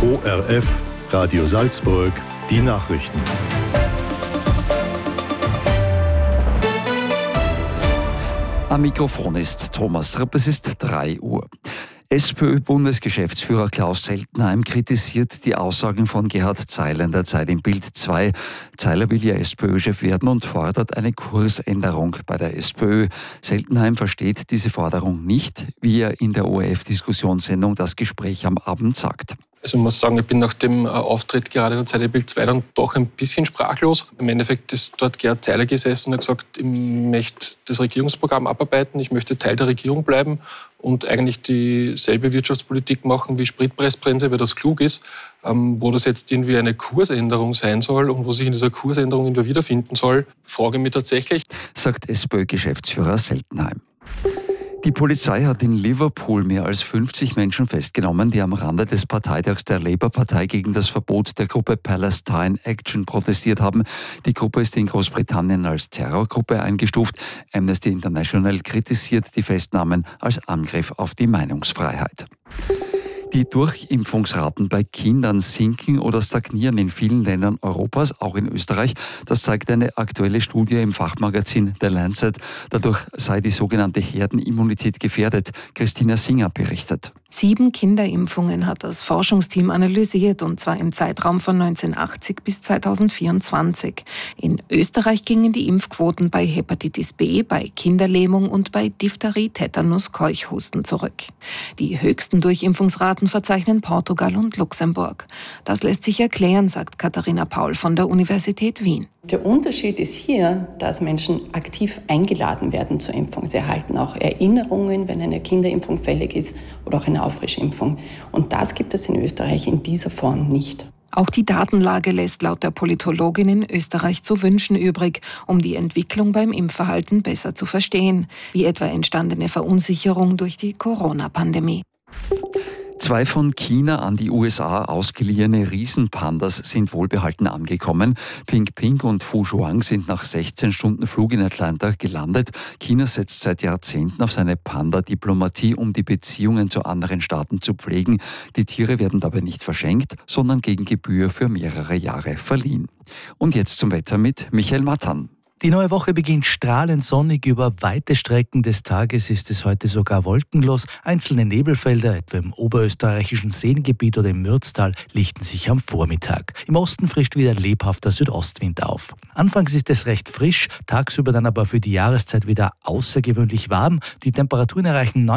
ORF Radio Salzburg, die Nachrichten. Am Mikrofon ist Thomas Ripp, es ist 3 Uhr. SPÖ-Bundesgeschäftsführer Klaus Seltenheim kritisiert die Aussagen von Gerhard Zeiler in der Zeit im Bild 2. Zeiler will ja SPÖ-Chef werden und fordert eine Kursänderung bei der SPÖ. Seltenheim versteht diese Forderung nicht, wie er in der ORF-Diskussionssendung Das Gespräch am Abend sagt. Also ich muss sagen, ich bin nach dem Auftritt gerade in der Zeit im Bild 2 dann doch ein bisschen sprachlos. Im Endeffekt ist dort Gerhard Zeiler gesessen und hat gesagt, ich möchte das Regierungsprogramm abarbeiten, ich möchte Teil der Regierung bleiben und eigentlich dieselbe Wirtschaftspolitik machen wie Spritpreisbremse, weil das klug ist. Wo das jetzt irgendwie eine Kursänderung sein soll und wo sich in dieser Kursänderung irgendwie wiederfinden soll, frage ich mich tatsächlich. Sagt SPÖ-Geschäftsführer Seltenheim. Die Polizei hat in Liverpool mehr als 50 Menschen festgenommen, die am Rande des Parteitags der Labour-Partei gegen das Verbot der Gruppe Palestine Action protestiert haben. Die Gruppe ist in Großbritannien als Terrorgruppe eingestuft. Amnesty International kritisiert die Festnahmen als Angriff auf die Meinungsfreiheit. Die Durchimpfungsraten bei Kindern sinken oder stagnieren in vielen Ländern Europas, auch in Österreich. Das zeigt eine aktuelle Studie im Fachmagazin The Lancet. Dadurch sei die sogenannte Herdenimmunität gefährdet. Christina Singer berichtet. 7 Kinderimpfungen hat das Forschungsteam analysiert, und zwar im Zeitraum von 1980 bis 2024. In Österreich gingen die Impfquoten bei Hepatitis B, bei Kinderlähmung und bei Diphtherie, Tetanus, Keuchhusten zurück. Die höchsten Durchimpfungsraten verzeichnen Portugal und Luxemburg. Das lässt sich erklären, sagt Katharina Paul von der Universität Wien. Der Unterschied ist hier, dass Menschen aktiv eingeladen werden zur Impfung. Sie erhalten auch Erinnerungen, wenn eine Kinderimpfung fällig ist oder auch eine Auffrischimpfung. Und das gibt es in Österreich in dieser Form nicht. Auch die Datenlage lässt laut der Politologin in Österreich zu wünschen übrig, um die Entwicklung beim Impfverhalten besser zu verstehen, wie etwa entstandene Verunsicherung durch die Corona-Pandemie. 2 von China an die USA ausgeliehene Riesenpandas sind wohlbehalten angekommen. Ping Ping und Fu Shuang sind nach 16 Stunden Flug in Atlanta gelandet. China setzt seit Jahrzehnten auf seine Panda-Diplomatie, um die Beziehungen zu anderen Staaten zu pflegen. Die Tiere werden dabei nicht verschenkt, sondern gegen Gebühr für mehrere Jahre verliehen. Und jetzt zum Wetter mit Michael Matan. Die neue Woche beginnt strahlend sonnig. Über weite Strecken des Tages ist es heute sogar wolkenlos. Einzelne Nebelfelder, etwa im oberösterreichischen Seengebiet oder im Mürztal, lichten sich am Vormittag. Im Osten frischt wieder lebhafter Südostwind auf. Anfangs ist es recht frisch, tagsüber dann aber für die Jahreszeit wieder außergewöhnlich warm. Die Temperaturen erreichen